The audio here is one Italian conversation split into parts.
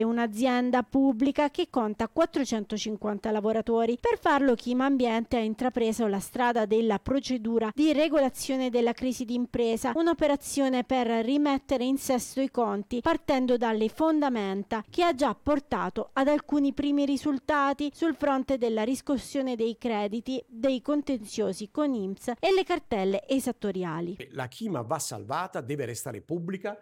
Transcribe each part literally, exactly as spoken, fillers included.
un'azienda pubblica che conta quattrocentocinquanta lavoratori. Per farlo Chima Ambiente ha intrapreso la strada della procedura di regolazione della crisi d'impresa, un'operazione per rimettere in sesto i conti partendo dalle fondamenta, che ha già portato ad alcuni primi risultati sul fronte della riscossione dei crediti, dei contenziosi con I N P S e le cartelle esattoriali. La Chima va salvata, deve restare pubblica,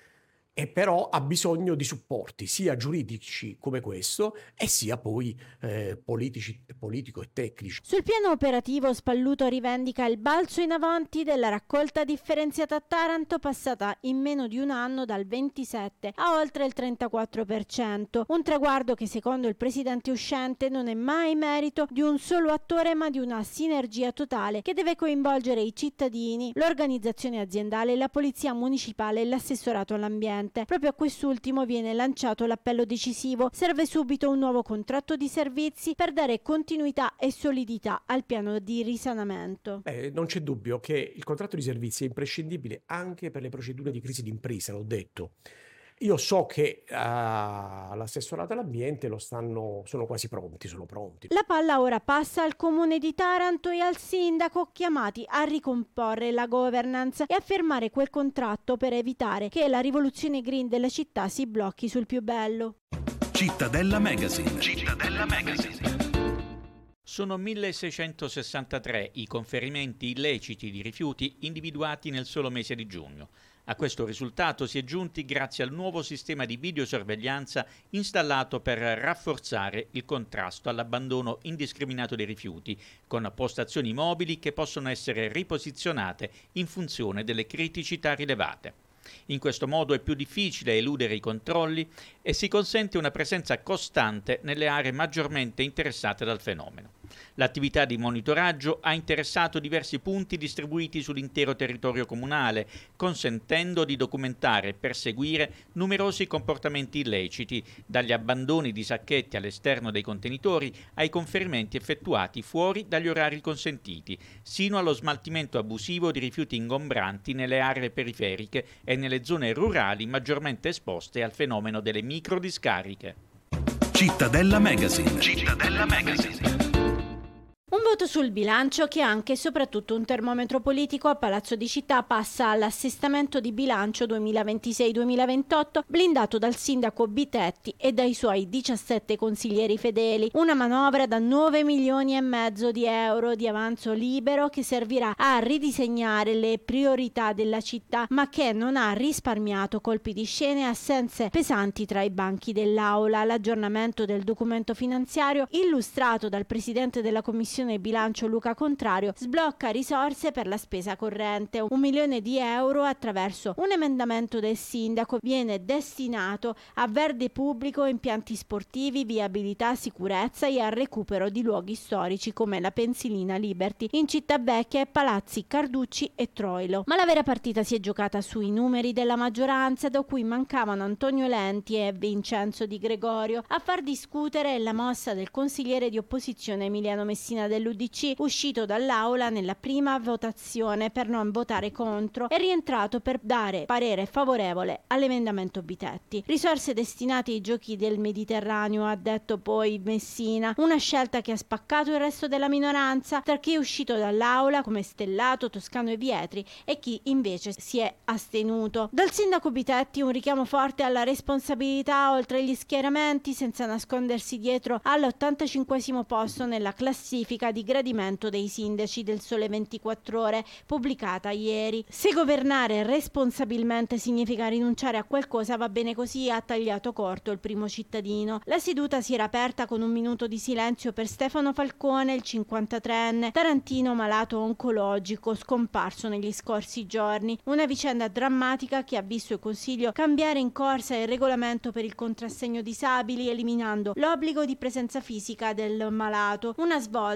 e però ha bisogno di supporti sia giuridici come questo e sia poi eh, politici, politico e tecnici. Sul piano operativo Spalluto rivendica il balzo in avanti della raccolta differenziata a Taranto, passata in meno di un anno dal ventisette a oltre il trentaquattro per cento, un traguardo che secondo il presidente uscente non è mai merito di un solo attore ma di una sinergia totale che deve coinvolgere i cittadini, l'organizzazione aziendale, la polizia municipale e l'assessorato all'ambiente. Proprio a quest'ultimo viene lanciato l'appello decisivo. Serve subito un nuovo contratto di servizi per dare continuità e solidità al piano di risanamento. Beh, non c'è dubbio che il contratto di servizi è imprescindibile anche per le procedure di crisi d'impresa, l'ho detto. Io so che uh, l'assessorato all'ambiente lo stanno, sono quasi pronti, sono pronti. La palla ora passa al comune di Taranto e al sindaco, chiamati a ricomporre la governance e a firmare quel contratto per evitare che la rivoluzione green della città si blocchi sul più bello. Cittadella Magazine. Cittadella Magazine. Sono milleseicentosessantatré i conferimenti illeciti di rifiuti individuati nel solo mese di giugno. A questo risultato si è giunti grazie al nuovo sistema di videosorveglianza installato per rafforzare il contrasto all'abbandono indiscriminato dei rifiuti, con postazioni mobili che possono essere riposizionate in funzione delle criticità rilevate. In questo modo è più difficile eludere i controlli e si consente una presenza costante nelle aree maggiormente interessate dal fenomeno. L'attività di monitoraggio ha interessato diversi punti distribuiti sull'intero territorio comunale, consentendo di documentare e perseguire numerosi comportamenti illeciti, dagli abbandoni di sacchetti all'esterno dei contenitori ai conferimenti effettuati fuori dagli orari consentiti, sino allo smaltimento abusivo di rifiuti ingombranti nelle aree periferiche e nelle zone rurali maggiormente esposte al fenomeno delle microdiscariche. Cittadella Magazine. Cittadella Magazine. Un voto sul bilancio che è anche e soprattutto un termometro politico. A Palazzo di Città passa all'assestamento di bilancio duemilaventisei duemilaventotto blindato dal sindaco Bitetti e dai suoi diciassette consiglieri fedeli. Una manovra da nove milioni e mezzo di euro di avanzo libero che servirà a ridisegnare le priorità della città, ma che non ha risparmiato colpi di scena e assenze pesanti tra i banchi dell'aula. L'aggiornamento del documento finanziario illustrato dal presidente della commissione bilancio Luca Contrario sblocca risorse per la spesa corrente. Un milione di euro attraverso un emendamento del sindaco viene destinato a verde pubblico, impianti sportivi, viabilità, sicurezza e al recupero di luoghi storici come la Pensilina Liberty in Città Vecchia e Palazzi Carducci e Troilo. Ma la vera partita si è giocata sui numeri della maggioranza, da cui mancavano Antonio Lenti e Vincenzo Di Gregorio. A far discutere la mossa del consigliere di opposizione Emiliano Messina dell'U D C, uscito dall'aula nella prima votazione per non votare contro, è rientrato per dare parere favorevole all'emendamento Bitetti. Risorse destinate ai giochi del Mediterraneo, ha detto poi Messina, una scelta che ha spaccato il resto della minoranza tra chi è uscito dall'aula come Stellato, Toscano e Vietri e chi invece si è astenuto. Dal sindaco Bitetti un richiamo forte alla responsabilità oltre gli schieramenti, senza nascondersi dietro all'ottantacinquesimo posto nella classifica di gradimento dei sindaci del Sole ventiquattro Ore, pubblicata ieri. Se governare responsabilmente significa rinunciare a qualcosa, va bene così, ha tagliato corto il primo cittadino. La seduta si era aperta con un minuto di silenzio per Stefano Falcone, il cinquantatreenne tarantino malato oncologico scomparso negli scorsi giorni. Una vicenda drammatica che ha visto il Consiglio cambiare in corsa il regolamento per il contrassegno disabili, eliminando l'obbligo di presenza fisica del malato. Una svolta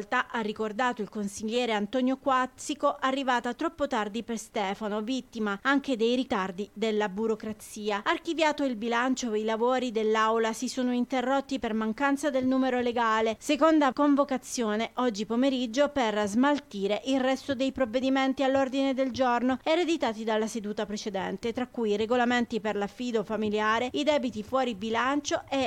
volta, ha ricordato il consigliere Antonio Quazzico, arrivata troppo tardi per Stefano, vittima anche dei ritardi della burocrazia. Archiviato il bilancio, i lavori dell'Aula si sono interrotti per mancanza del numero legale. Seconda convocazione oggi pomeriggio per smaltire il resto dei provvedimenti all'ordine del giorno ereditati dalla seduta precedente, tra cui i regolamenti per l'affido familiare, i debiti fuori bilancio e